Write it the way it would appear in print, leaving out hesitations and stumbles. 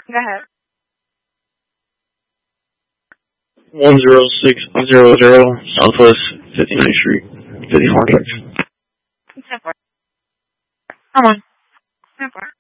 Go ahead. 10600 Southwest 59th Street, 54 Texas. Come on.